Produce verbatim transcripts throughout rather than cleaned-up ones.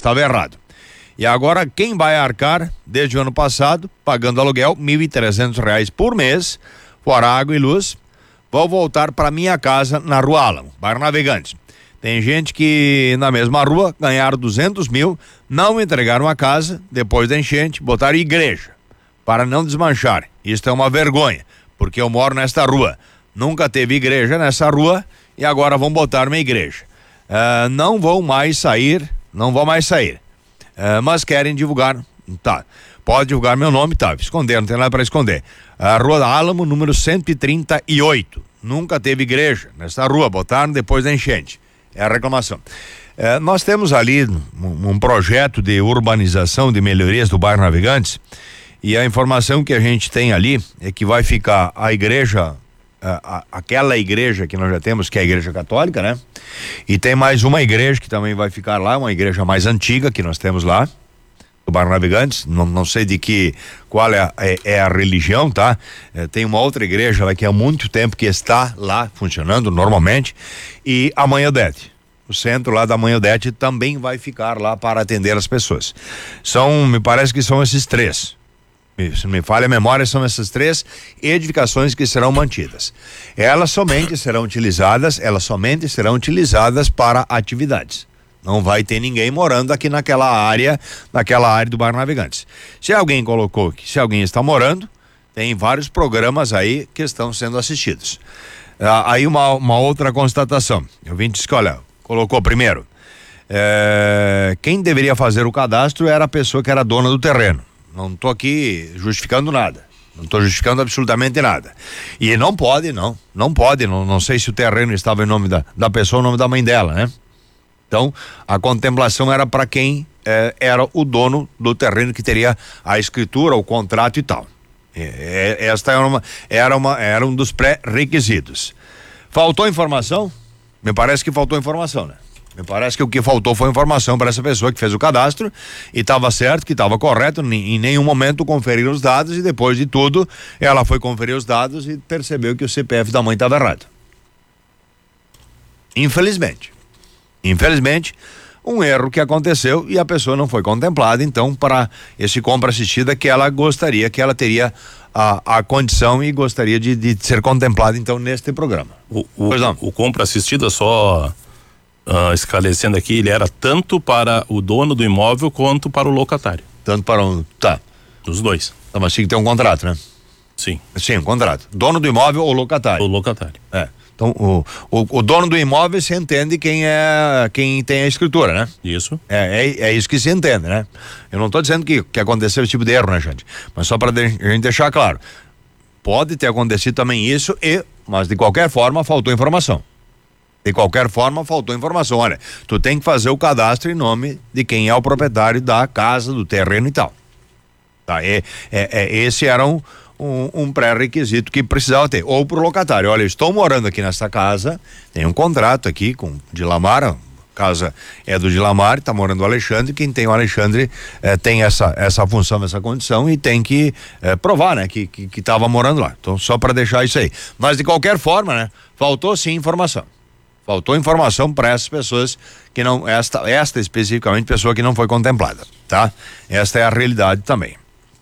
estava errado. E agora quem vai arcar desde o ano passado, pagando aluguel mil e trezentos reais por mês, fora água e luz, vou voltar para minha casa na Rua Álamo, bairro Navegantes. Tem gente que na mesma rua ganharam duzentos mil, não entregaram a casa, depois da enchente, botaram igreja para não desmanchar. Isso é uma vergonha, porque eu moro nesta rua. Nunca teve igreja nessa rua e agora vão botar uma igreja. Uh, não vão mais sair, não vão mais sair. Uh, mas querem divulgar, tá, pode divulgar meu nome, tá, esconder, não tem nada para esconder. A Rua Álamo, número cento e trinta e oito, nunca teve igreja nessa rua, botaram depois da enchente, é a reclamação. Uh, nós temos ali um, um projeto de urbanização, de melhorias do bairro Navegantes, e a informação que a gente tem ali é que vai ficar a igreja, a, a, aquela igreja que nós já temos, que é a igreja católica, né? E tem mais uma igreja que também vai ficar lá, uma igreja mais antiga que nós temos lá, do bairro Navegantes, não, não sei de que, qual é a, é, é a religião, tá? É, tem uma outra igreja lá que há muito tempo que está lá funcionando normalmente, e a Mãe Odete, o centro lá da Mãe Odete também vai ficar lá para atender as pessoas. São, me parece que são esses três. Se não me falha a memória, são essas três edificações que serão mantidas. Elas somente serão utilizadas, elas somente serão utilizadas para atividades. Não vai ter ninguém morando aqui naquela área, naquela área do bairro Navegantes. Se alguém colocou que se alguém está morando, tem vários programas aí que estão sendo assistidos. Ah, aí uma, uma outra constatação. Eu vim dizer que, olha, colocou primeiro, é, quem deveria fazer o cadastro era a pessoa que era dona do terreno. Não estou aqui justificando nada, não estou justificando absolutamente nada. E não pode, não, não pode, não, não sei se o terreno estava em nome da, da pessoa ou em nome da mãe dela, né? Então, a contemplação era para quem eh, era o dono do terreno, que teria a escritura, o contrato e tal. É, é, esta era, uma, era, uma, era um dos pré-requisitos. Faltou informação? Me parece que faltou informação, né? Me parece que o que faltou foi informação para essa pessoa que fez o cadastro e estava certo, que estava correto, em nenhum momento conferiram os dados, e depois de tudo ela foi conferir os dados e percebeu que o C P F da mãe estava errado. Infelizmente. Infelizmente, um erro que aconteceu e a pessoa não foi contemplada, então, para esse compra assistida que ela gostaria, que ela teria a, a condição e gostaria de, de ser contemplada, então, neste programa. O, o, o compra assistida, só uh, esclarecendo aqui, ele era tanto para o dono do imóvel quanto para o locatário. Tanto para um, tá. Os dois. Tá, mas tinha que ter um contrato, né? Sim. Sim, um contrato. Dono do imóvel ou locatário? O locatário. É. Então, o, o, o dono do imóvel se entende quem é, quem tem a escritura, né? Isso. É, é, é isso que se entende, né? Eu não estou dizendo que, que aconteceu esse tipo de erro, né, gente? Mas só para a gente deixar claro. Pode ter acontecido também isso, e, mas de qualquer forma faltou informação. De qualquer forma faltou informação. Olha, tu tem que fazer o cadastro em nome de quem é o proprietário da casa, do terreno e tal. Tá? É, é, é, esse era um... um, um pré-requisito que precisava ter, ou pro locatário, olha, eu estou morando aqui nessa casa, tem um contrato aqui com Dilamar, a casa é do Dilamar, está morando o Alexandre, quem tem o Alexandre eh, tem essa, essa função, essa condição, e tem que eh, provar, né, que, que, que tava morando lá. Então, só para deixar isso aí. Mas de qualquer forma, né, faltou sim informação. Faltou informação para essas pessoas que não, esta, esta especificamente, pessoa que não foi contemplada, tá? Esta é a realidade também.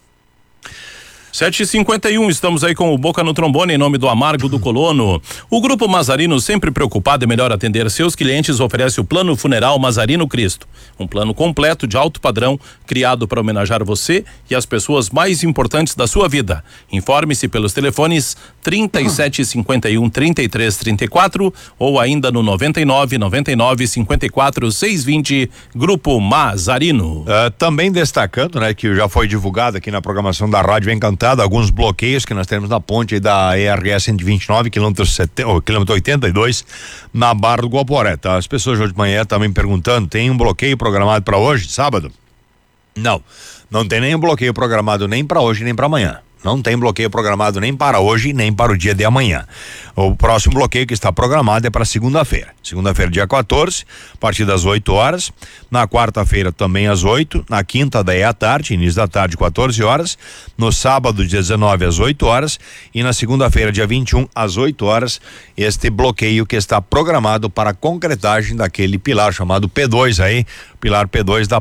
sete e cinquenta e um, estamos aí com o Boca no Trombone em nome do Amargo do Colono. O Grupo Mazarino, sempre preocupado em melhor atender seus clientes, oferece o Plano Funeral Mazarino Cristo. Um plano completo de alto padrão, criado para homenagear você e as pessoas mais importantes da sua vida. Informe-se pelos telefones trinta e sete, cinquenta e um, trinta e três, trinta e quatro ou ainda no noventa e nove, noventa e nove, cinquenta e quatro, seiscentos e vinte, Grupo Mazarino. Uh, também destacando, né, que já foi divulgado aqui na programação da Rádio Encantado alguns bloqueios que nós temos na ponte aí da E R S cento e vinte e nove, quilômetro, setenta, oh, quilômetro oitenta e dois, na Barra do Guaporé, tá? As pessoas hoje de manhã também perguntando, tem um bloqueio programado para hoje, sábado? Não, não tem nenhum bloqueio programado nem para hoje nem para amanhã. Não tem bloqueio programado nem para hoje, nem para o dia de amanhã. O próximo bloqueio que está programado é para segunda-feira. Segunda-feira, dia quatorze, a partir das oito horas. Na quarta-feira, também às oito. Na quinta, daí à tarde, início da tarde, quatorze horas. No sábado, dia dezenove, às oito horas. E na segunda-feira, dia vinte e um, às oito horas. Este bloqueio que está programado para a concretagem daquele pilar chamado P dois aí. Pilar P dois da